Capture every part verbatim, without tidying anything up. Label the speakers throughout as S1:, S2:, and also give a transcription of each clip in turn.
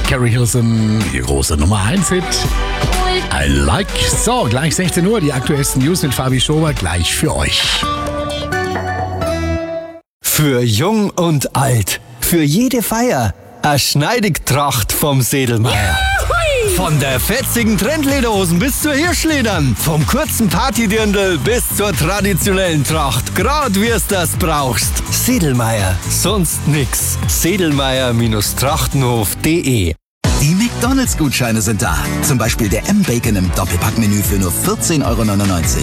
S1: Carrie Hilson, die große Nummer eins Hit. I like. So, gleich sechzehn Uhr, die aktuellsten News mit Fabi Schober, gleich für euch.
S2: Für jung und alt, für jede Feier, a Schneidigtracht vom Sedelmeier. Von der fetzigen Trendlederhosen bis zur Hirschledern, vom kurzen Partydirndl bis zur traditionellen Tracht, grad wie's das brauchst. Sedelmeier, sonst nix. Sedelmeier-Trachtenhof punkt de.
S3: Die McDonalds-Gutscheine sind da. Zum Beispiel der M-Bacon im Doppelpackmenü für nur vierzehn Euro neunundneunzig.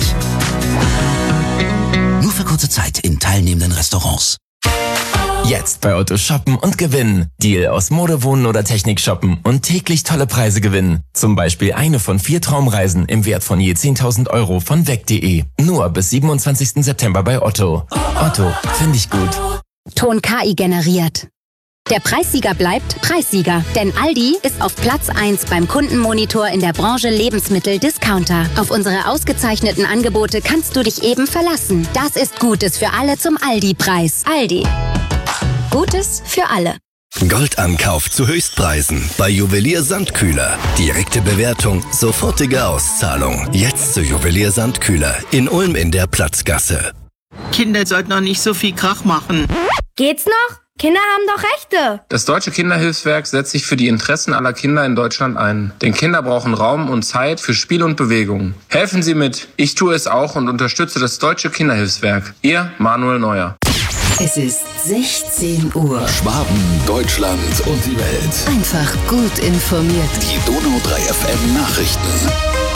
S3: Nur für kurze Zeit in teilnehmenden Restaurants.
S4: Jetzt bei Otto shoppen und gewinnen. Deal aus Mode, Wohnen oder Technik shoppen und täglich tolle Preise gewinnen. Zum Beispiel eine von vier Traumreisen im Wert von je zehntausend Euro von weg punkt de. Nur bis siebenundzwanzigsten September bei Otto. Otto, finde ich gut.
S5: Ton K I generiert. Der Preissieger bleibt Preissieger, denn Aldi ist auf Platz eins beim Kundenmonitor in der Branche Lebensmittel-Discounter. Auf unsere ausgezeichneten Angebote kannst du dich eben verlassen. Das ist Gutes für alle zum Aldi-Preis. Aldi. Gutes für alle.
S6: Goldankauf zu Höchstpreisen bei Juwelier Sandkühler. Direkte Bewertung, sofortige Auszahlung. Jetzt zu Juwelier Sandkühler in Ulm in der Platzgasse.
S7: Kinder sollten noch nicht so viel Krach machen.
S8: Geht's noch? Kinder haben doch Rechte.
S9: Das Deutsche Kinderhilfswerk setzt sich für die Interessen aller Kinder in Deutschland ein. Denn Kinder brauchen Raum und Zeit für Spiel und Bewegung. Helfen Sie mit. Ich tue es auch und unterstütze das Deutsche Kinderhilfswerk. Ihr Manuel Neuer.
S10: Es ist sechzehn Uhr.
S11: Schwaben, Deutschland und die Welt.
S10: Einfach gut informiert.
S11: Die Donau drei F M Nachrichten.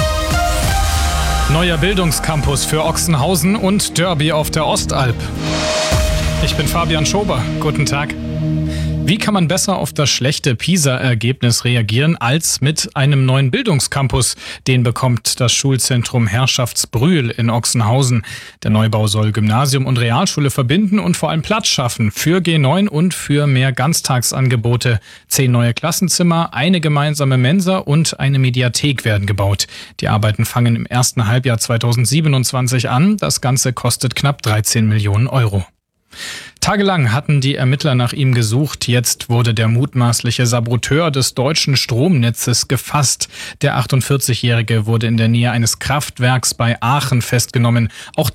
S12: Neuer Bildungscampus für Ochsenhausen und Derby auf der Ostalb. Ich bin Fabian Schober. Guten Tag. Wie kann man besser auf das schlechte PISA-Ergebnis reagieren als mit einem neuen Bildungscampus? Den bekommt das Schulzentrum Herrschaftsbrühl in Ochsenhausen. Der Neubau soll Gymnasium und Realschule verbinden und vor allem Platz schaffen für G neun und für mehr Ganztagsangebote. Zehn neue Klassenzimmer, eine gemeinsame Mensa und eine Mediathek werden gebaut. Die Arbeiten fangen im ersten Halbjahr zweitausendsiebenundzwanzig an. Das Ganze kostet knapp dreizehn Millionen Euro. Tagelang hatten die Ermittler nach ihm gesucht. Jetzt wurde der mutmaßliche Saboteur des deutschen Stromnetzes gefasst. Der achtundvierzigjährige wurde in der Nähe eines Kraftwerks bei Aachen festgenommen. Auch